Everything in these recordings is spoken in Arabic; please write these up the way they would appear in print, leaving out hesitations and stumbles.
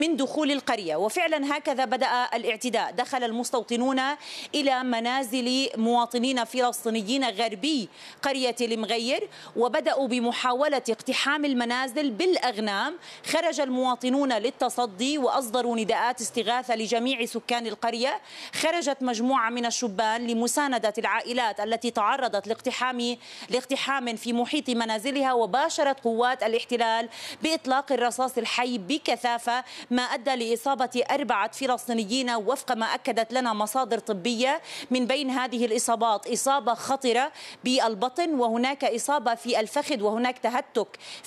من دخول القرية. وفعلا هكذا بدأ الاعتداء. دخل المستوطنون إلى منازل مواطنين فلسطينيين غربي قرية المغير، وبدأوا بمحاولة اقتحام المنازل بالأغنام. خرج المواطنون للتصدي وأصدروا نداءات استغاثة لجميع سكان القرية. خرجت مجموعة من الشبان لمساندة العائلات التي تعرضت لاقتحام في محيط منازلها، وباشرت قوات الاحتلال بإطلاق الرصاص الحي بكثافة، ما أدى لإصابة 4 فلسطينيين وفق ما أكدت لنا مصادر طبية. من بين هذه الإصابات إصابة خطرة بالبطن، وهناك إصابة في الفخذ، وهناك تهتك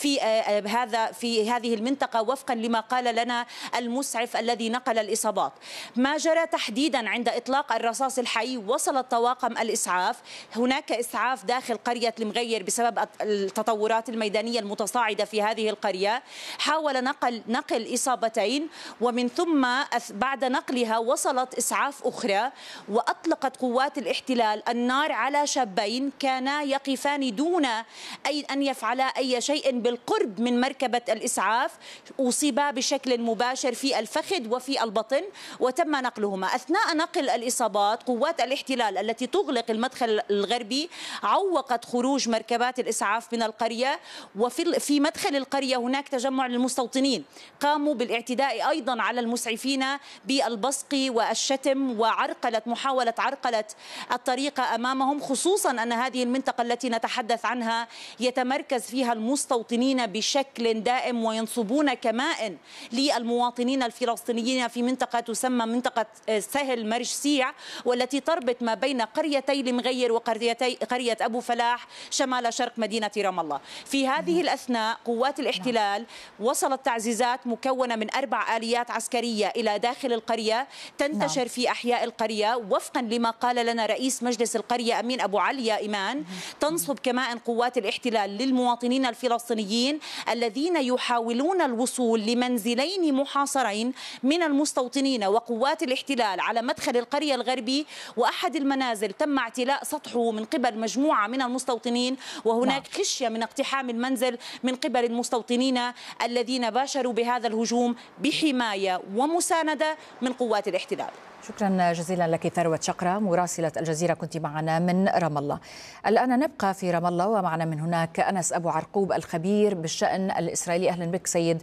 في هذه المنطقة وفقا لما قال لنا المسعف الذي نقل الإصابات. ما جرى تحديدا عند إطلاق الرصاص الحي، وصلت طواقم الإسعاف. هناك إسعاف داخل قرية المغير بسبب التطورات الميدانية المتصاعدة في هذه القرية. حاول نقل إصابتين، ومن ثم بعد نقلها وصلت إسعاف أخرى، وأطلقت قوات الاحتلال النار على شابين كانا يقفان دون أن يفعلا أي شيء بالقرب من مركبة الإسعاف. أصيبا بشكل مباشر في الفخذ وفي البطن، وتم نقلهما. أثناء نقل الإصابات قوات الاحتلال التي تغلق المدخل الغربي عوقت خروج مركبات الإسعاف من القرية. وفي مدخل القرية هناك تجمع للمستوطنين، قاموا بالاعتداء أيضا على المسعفين بالبصق والشتم، محاولة عرقلة الطريق أمامهم، خصوصا أن هذه المنطقة التي نتحدث عنها يتمركز فيها المستوطنين بشكل دائم، وينصبون كمائن للمواطنين الفلسطينيين في منطقة تسمى منطقة سهل مرجسيع، والتي تربط ما بين قريتي المغير وقرية أبو فلاح شمال شرق مدينة رام الله. في هذه الأثناء قوات الاحتلال وصلت تعزيزات مكونة من 4 آليات عسكرية إلى داخل القرية، تنتشر في أحياء القرية وفقا لما قال لنا رئيس مجلس القرية أمين أبو علي إيمان. تنصب كمائن قوات الاحتلال للمواطنين الفلسطينيين الذين يحاولون الوصول لمنزلين محاصرين من المستوطنين وقوات الاحتلال على مدخل القرية الغربي، وأحد المنازل تم اعتلاء سطحه من قبل مجموعة من المستوطنين، وهناك خشية من اقتحام المنزل من قبل المستوطنين الذين باشروا بهذا الهجوم بحماية ومساندة من قوات الاحتلال. شكرا جزيلا لك ثروة شقرة مراسلة الجزيرة، كنت معنا من رام الله. الآن نبقى في رام الله، ومعنا من هناك أنس أبو عرقوب الخبير بالشأن الإسرائيلي. أهلا بك سيد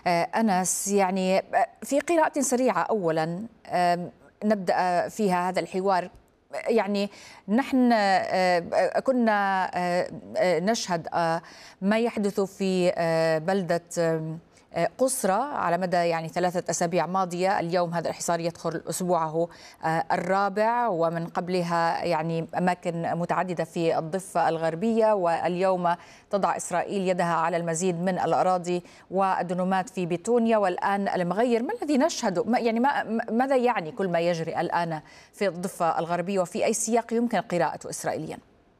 أنس. يعني في قراءة سريعة أولا نبدأ فيها هذا الحوار، يعني نحن كنا نشهد ما يحدث في بلدة قصرى على مدى يعني 3 أسابيع ماضية. اليوم هذا الحصار يدخل أسبوعه الرابع، ومن قبلها يعني أماكن متعددة في الضفة الغربية، واليوم تضع إسرائيل يدها على المزيد من الأراضي والدنومات في بيتونيا، والآن المغير. ما الذي نشهده؟ يعني ماذا يعني كل ما يجري الآن في الضفة الغربية، وفي أي سياق يمكن قراءته إسرائيليا؟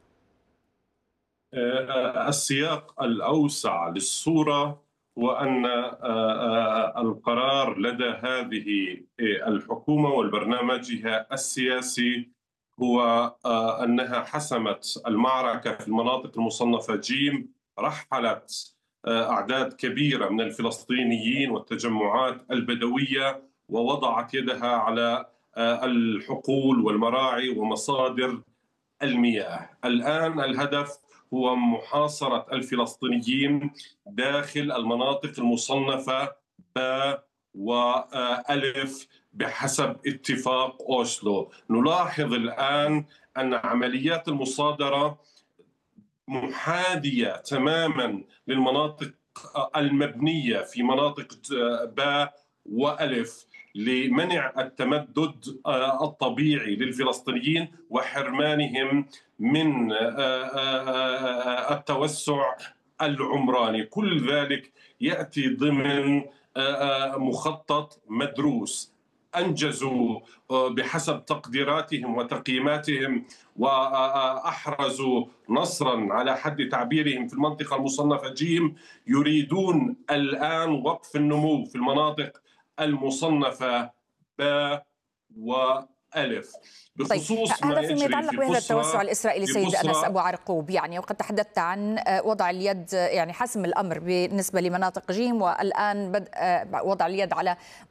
السياق الأوسع للصورة وأن القرار لدى هذه الحكومة والبرنامجها السياسي هو أنها حسمت المعركة في المناطق المصنفة جيم. رحلت أعداد كبيرة من الفلسطينيين والتجمعات البدوية، ووضعت يدها على الحقول والمراعي ومصادر المياه. الآن الهدف هو محاصرة الفلسطينيين داخل المناطق المصنفة باء وألف بحسب اتفاق أوسلو. نلاحظ الآن أن عمليات المصادرة محاذية تماما للمناطق المبنية في مناطق باء وألف لمنع التمدد الطبيعي للفلسطينيين وحرمانهم من التوسع العمراني. كل ذلك يأتي ضمن مخطط مدروس. أنجزوا بحسب تقديراتهم وتقييماتهم وأحرزوا نصرا على حد تعبيرهم في المنطقة المصنفة جيم. يريدون الآن وقف النمو في المناطق المصنفة باء ألف. بخصوص طيب، هذا فيما يتعلق بهذا التوسع الإسرائيلي سيد أنس أبو عرقوب، يعني وقد تحدثت عن وضع اليد، يعني حسم الأمر بالنسبة لمناطق جيم، والآن بدء وضع اليد على